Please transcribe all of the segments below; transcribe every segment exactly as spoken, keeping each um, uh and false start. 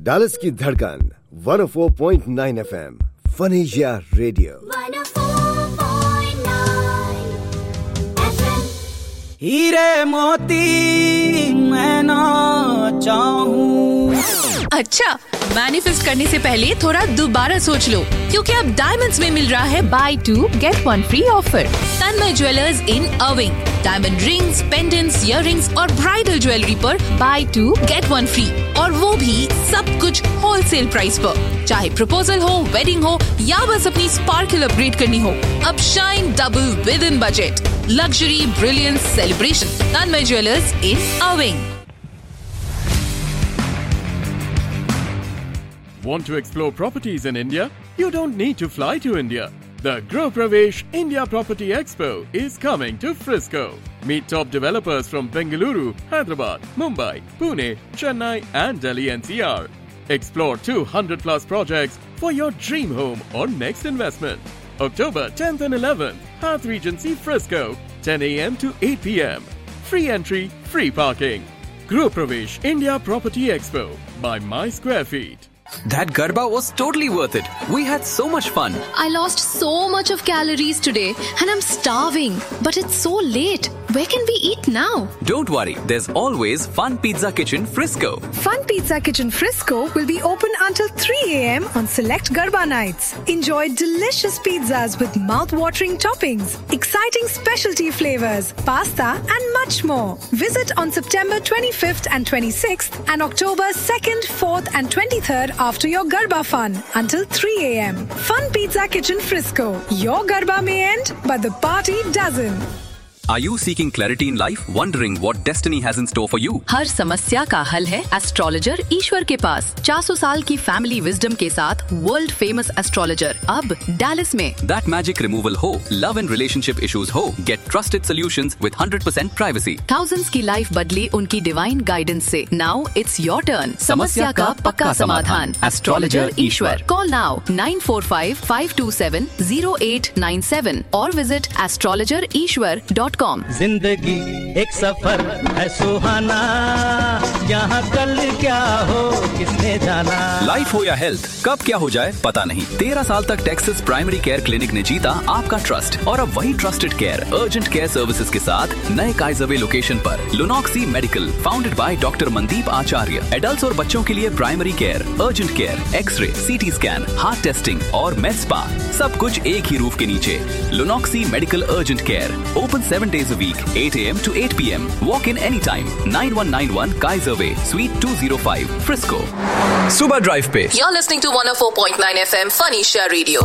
Dallas की धड़कन one O four point nine F M fun Asia radio. हीरे मोती मैं ना चाहूं। अच्छा, मैनिफेस्ट करने से पहले थोड़ा दोबारा सोच लो, क्योंकि अब डायमंड्स में मिल रहा है by to get one free offer. Tanmay jewellers in अर्विंग diamond rings, pendants, earrings और ब्राइडल ज्वेलरी पर by to get one free, और वो भी सब कुछ होलसेल प्राइस पर। चाहे प्रपोजल हो, वेडिंग हो या बस अपनी स्पार्कल अपग्रेड करनी हो, अब shine double with in budget. Luxury, brilliance, celebration. Tanmay Jewelers in Irving. Want to explore properties in India? You don't need to fly to India. The Grow Pravesh India Property Expo is coming to Frisco. Meet top developers from Bengaluru, Hyderabad, Mumbai, Pune, Chennai and Delhi N C R. Explore two hundred plus projects for your dream home or next investment. October tenth and eleventh, Hyatt Regency Frisco, ten a.m. to eight p.m. Free entry, free parking. Grow Pravesh India Property Expo by My Square Feet. That Garba was totally worth it. We had so much fun. I lost so much of calories today and I'm starving. But it's so late. Where can we eat now? Don't worry. There's always Fun Pizza Kitchen Frisco. Fun Pizza Kitchen Frisco will be open until three a.m. on select Garba nights. Enjoy delicious pizzas with mouth-watering toppings, exciting specialty flavors, pasta and much more. Visit on September twenty-fifth and twenty-sixth and October second, fourth and twenty-third after your Garba fun until three a.m. Fun Pizza Kitchen Frisco. Your Garba may end, but the party doesn't. Are you seeking clarity in life? Wondering what destiny has in store for you? हर समस्या का हल है astrologer ईश्वर के पास। चार सौ साल की family wisdom के साथ वर्ल्ड फेमस एस्ट्रोलॉजर अब डैलस में। That magic removal हो, love and relationship issues हो, get trusted solutions with one hundred percent privacy. Thousands की लाइफ बदली उनकी डिवाइन गाइडेंस से। Now it's your turn. समस्या का पक्का समाधान। एस्ट्रोलॉजर ईश्वर। Call now nine four five five two seven zero eight nine seven और visit astrologer ishwar dot com. जिंदगी एक सफर है सुहाना, यहाँ कल क्या हो किसने जाना। लाइफ हो या हेल्थ, कब क्या हो जाए पता नहीं। तेरह साल तक टेक्सास प्राइमरी केयर क्लिनिक ने जीता आपका ट्रस्ट, और अब वही trusted care urgent care services के साथ नए काइजवे लोकेशन पर। लुनॉक्सी medical, founded by doctor Mandeep Acharya. Adults और बच्चों के लिए primary care, urgent care, x ray, CT scan, heart testing और med spa, सब कुछ एक ही रूफ के नीचे। लुनॉक्सी medical urgent care, open seven days a week, eight a.m. to eight p.m. Walk in anytime. nine one nine one Kaiser Way, Suite two oh five, Frisco. Suba Drive पे। You're listening to one oh four point nine F M Fun Asia Radio.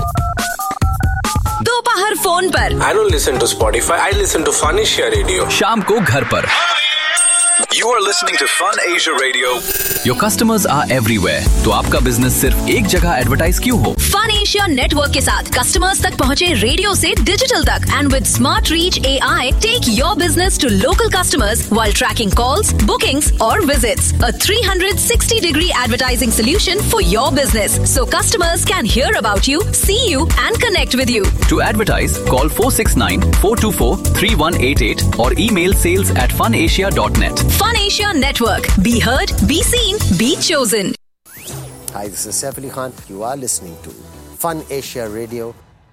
दोपहर phone पर। I don't listen to Spotify. I listen to Fun Asia Radio. शाम को घर पर। You are listening to Fun Asia Radio. Your customers are everywhere. तो आपका business सिर्फ एक जगह एडवर्टाइज क्यों हो? फन एशिया नेटवर्क के साथ कस्टमर्स तक पहुँचे रेडियो से डिजिटल तक, and with smart reach a I take your business to local customers while tracking calls, bookings और visits. A three sixty degree advertising solution for your business, so customers can hear about you, see you and connect with you. To advertise, call four six nine four two four three one eight eight or email sales at funasia dot net. Fun Asia Network. Be heard, be seen, be chosen. Hi, this is Saif Ali Khan. You are listening to Fun Asia Radio.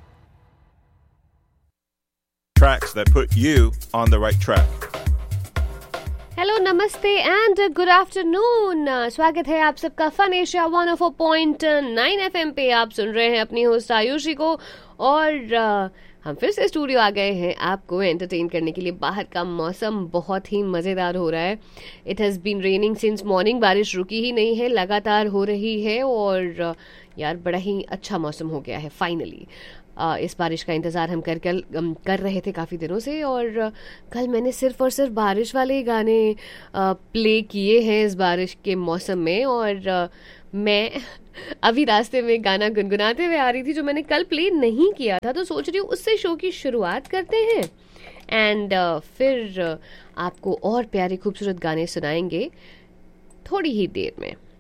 Tracks that put you on the right track. Hello, नमस्ते and good afternoon. स्वागत है आप सबका fun Asia one oh four point nine F M पे। आप सुन रहे हैं अपनी होस्ट आयुषी को, और uh, हम फिर से स्टूडियो आ गए हैं आपको एंटरटेन करने के लिए। बाहर का मौसम बहुत ही मज़ेदार हो रहा है। It has been raining since morning. बारिश रुकी ही नहीं है, लगातार हो रही है, और यार बड़ा ही अच्छा मौसम हो गया है फाइनली। Uh, इस बारिश का इंतज़ार हम कर कर, कर रहे थे काफ़ी दिनों से, और uh, कल मैंने सिर्फ और सिर्फ बारिश वाले ही गाने uh, प्ले किए हैं इस बारिश के मौसम में। और uh, मैं अभी रास्ते में गाना गुनगुनाते हुए आ रही थी जो मैंने कल प्ले नहीं किया था, तो सोच रही हूँ उससे शो की शुरुआत करते हैं, एंड uh, फिर uh, आपको और प्यारे खूबसूरत गाने सुनाएंगे थोड़ी ही देर में।